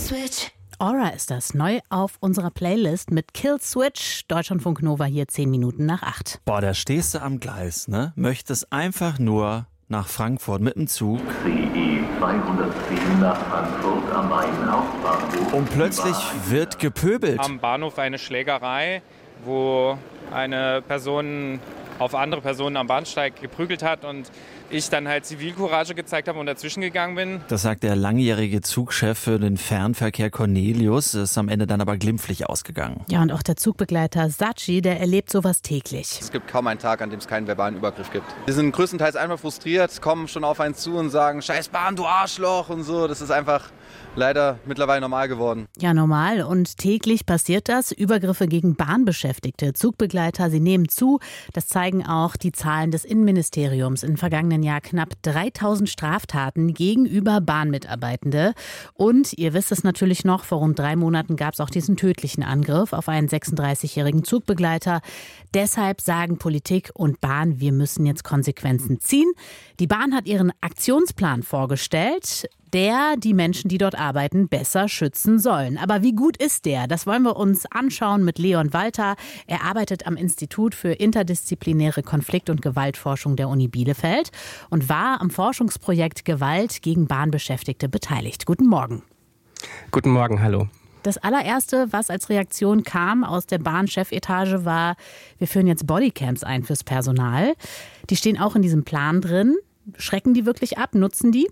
Switch. Aura ist das, neu auf unserer Playlist mit Kill Switch. Deutschlandfunk Nova hier 10 Minuten nach 8. Boah, da stehst du am Gleis, ne? Möchtest einfach nur nach Frankfurt mit dem Zug. CE 210 nach Frankfurt am Main Hauptbahnhof. Und plötzlich wird gepöbelt. Am Bahnhof eine Schlägerei, wo eine Person auf andere Personen am Bahnsteig geprügelt hat und ich dann halt Zivilcourage gezeigt habe und dazwischen gegangen bin. Das sagt der langjährige Zugchef für den Fernverkehr Cornelius, ist am Ende dann aber glimpflich ausgegangen. Ja, und auch der Zugbegleiter Sachi, der erlebt sowas täglich. Es gibt kaum einen Tag, an dem es keinen verbalen Übergriff gibt. Wir sind größtenteils einfach frustriert, kommen schon auf einen zu und sagen, scheiß Bahn, du Arschloch und so. Das ist einfach leider mittlerweile normal geworden. Ja, normal. Und täglich passiert das. Übergriffe gegen Bahnbeschäftigte, Zugbegleiter, sie nehmen zu. Das zeigen auch die Zahlen des Innenministeriums. Im vergangenen Jahr knapp 3000 Straftaten gegenüber Bahnmitarbeitende. Und ihr wisst es natürlich noch, vor rund 3 Monaten gab es auch diesen tödlichen Angriff auf einen 36-jährigen Zugbegleiter. Deshalb sagen Politik und Bahn, wir müssen jetzt Konsequenzen ziehen. Die Bahn hat ihren Aktionsplan vorgestellt, der die Menschen, die dort arbeiten, besser schützen sollen. Aber wie gut ist der? Das wollen wir uns anschauen mit Leon Walter. Er arbeitet am Institut für interdisziplinäre Konflikt- und Gewaltforschung der Uni Bielefeld und war am Forschungsprojekt Gewalt gegen Bahnbeschäftigte beteiligt. Guten Morgen. Guten Morgen, hallo. Das allererste, was als Reaktion kam aus der Bahnchefetage, war, wir führen jetzt Bodycams ein fürs Personal. Die stehen auch in diesem Plan drin. Schrecken die wirklich ab? Nutzen die?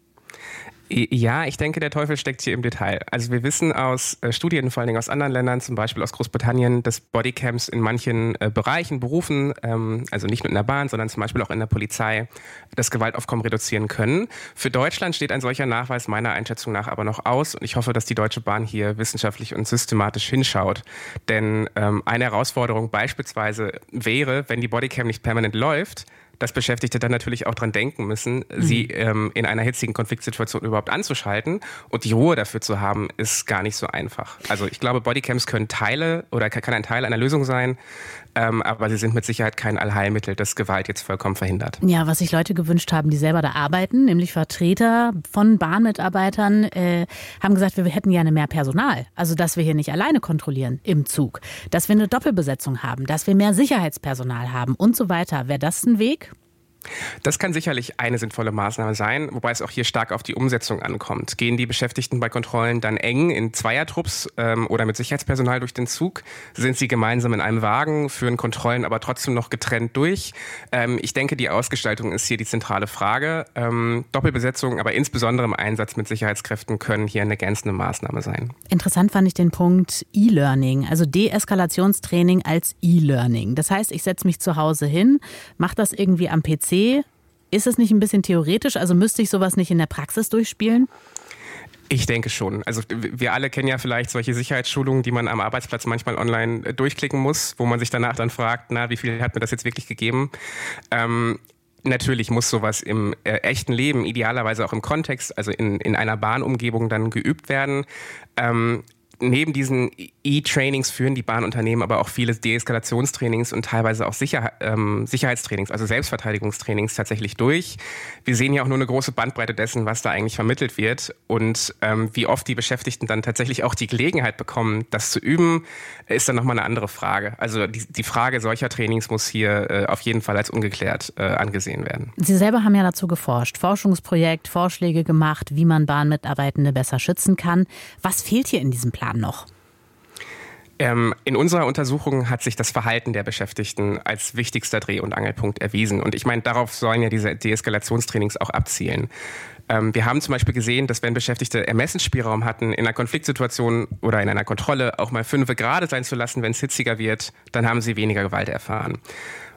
Ja, ich denke, der Teufel steckt hier im Detail. Also wir wissen aus Studien, vor allen Dingen aus anderen Ländern, zum Beispiel aus Großbritannien, dass Bodycams in manchen Bereichen, Berufen, also nicht nur in der Bahn, sondern zum Beispiel auch in der Polizei, das Gewaltaufkommen reduzieren können. Für Deutschland steht ein solcher Nachweis meiner Einschätzung nach aber noch aus. Und ich hoffe, dass die Deutsche Bahn hier wissenschaftlich und systematisch hinschaut. Denn eine Herausforderung beispielsweise wäre, wenn die Bodycam nicht permanent läuft, dass Beschäftigte dann natürlich auch dran denken müssen, sie in einer hitzigen Konfliktsituation überhaupt anzuschalten. Und die Ruhe dafür zu haben, ist gar nicht so einfach. Also ich glaube, Bodycams können kann ein Teil einer Lösung sein, aber sie sind mit Sicherheit kein Allheilmittel, das Gewalt jetzt vollkommen verhindert. Ja, was sich Leute gewünscht haben, die selber da arbeiten, nämlich Vertreter von Bahnmitarbeitern, haben gesagt, wir hätten gerne mehr Personal. Also, dass wir hier nicht alleine kontrollieren im Zug, dass wir eine Doppelbesetzung haben, dass wir mehr Sicherheitspersonal haben und so weiter. Wäre das ein Weg? Das kann sicherlich eine sinnvolle Maßnahme sein, wobei es auch hier stark auf die Umsetzung ankommt. Gehen die Beschäftigten bei Kontrollen dann eng in Zweiertrupps oder mit Sicherheitspersonal durch den Zug? Sind sie gemeinsam in einem Wagen, führen Kontrollen aber trotzdem noch getrennt durch? Ich denke, die Ausgestaltung ist hier die zentrale Frage. Doppelbesetzung, aber insbesondere im Einsatz mit Sicherheitskräften können hier eine ergänzende Maßnahme sein. Interessant fand ich den Punkt E-Learning, also Deeskalationstraining als E-Learning. Das heißt, ich setze mich zu Hause hin, mache das irgendwie am PC. Ist es nicht ein bisschen theoretisch? Also müsste ich sowas nicht in der Praxis durchspielen? Ich denke schon. Also wir alle kennen ja vielleicht solche Sicherheitsschulungen, die man am Arbeitsplatz manchmal online durchklicken muss, wo man sich danach dann fragt, wie viel hat mir das jetzt wirklich gegeben? Natürlich muss sowas im echten Leben, idealerweise auch im Kontext, also in einer Bahnumgebung dann geübt werden. Neben diesen E-Trainings führen die Bahnunternehmen aber auch viele Deeskalationstrainings und teilweise auch Sicherheitstrainings, also Selbstverteidigungstrainings tatsächlich durch. Wir sehen ja auch nur eine große Bandbreite dessen, was da eigentlich vermittelt wird und wie oft die Beschäftigten dann tatsächlich auch die Gelegenheit bekommen, das zu üben, ist dann nochmal eine andere Frage. Also die Frage solcher Trainings muss hier auf jeden Fall als ungeklärt angesehen werden. Sie selber haben ja dazu geforscht, Forschungsprojekt, Vorschläge gemacht, wie man Bahnmitarbeitende besser schützen kann. Was fehlt hier in diesem Plan noch? In unserer Untersuchung hat sich das Verhalten der Beschäftigten als wichtigster Dreh- und Angelpunkt erwiesen. Und ich meine, darauf sollen ja diese Deeskalationstrainings auch abzielen. Wir haben zum Beispiel gesehen, dass wenn Beschäftigte Ermessensspielraum hatten, in einer Konfliktsituation oder in einer Kontrolle auch mal 5 gerade sein zu lassen, wenn es hitziger wird, dann haben sie weniger Gewalt erfahren.